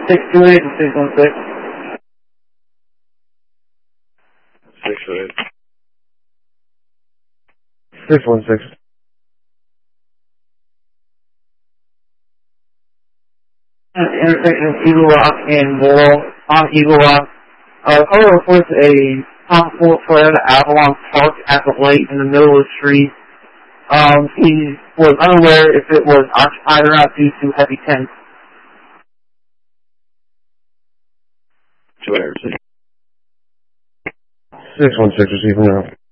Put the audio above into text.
628 and 616. 616. Intersection of Eagle Rock and Laurel on Eagle Rock. Caller reports a Tom Ford Toyota Avalon parked at the light in the middle of the street. He was unaware if it was occupied or not due to heavy tents. 616 receiving now.